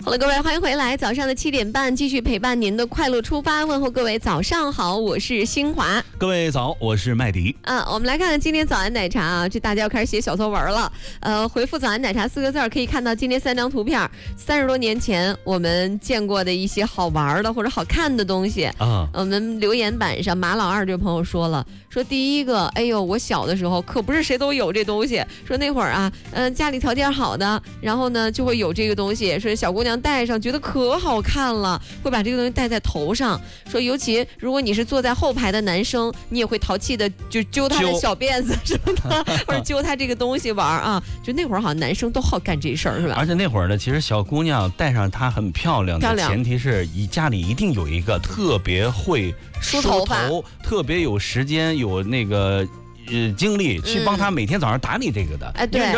好了，各位，欢迎回来。早上的7点半，继续陪伴您的快乐出发。问候各位早上好，我是新华。 各位早，我是麦迪。 我们来看看今天早安奶茶啊，这大家要开始写小作文了。回复早安奶茶4个字可以看到今天3张图片，30多年前我们见过的一些好玩的或者好看的东西啊。我们留言板上马老二这位朋友说了，说第一个，哎呦，我小的时候可不是谁都有这东西，说那会儿啊，家里条件好的，然后呢就会有这个东西，说小姑娘戴上觉得可好看了，会把这个东西戴在头上。说尤其如果你是坐在后排的男生，你也会淘气的就揪他的小辫子什么的，或者揪他这个东西玩啊。就那会儿好像男生都好干这事儿，是吧？ 而且那会儿呢，其实小姑娘戴上它很漂亮的前提是家里一定有一个特别会梳头，特别有时间有那个精力去帮她每天早上打理这个的。 对。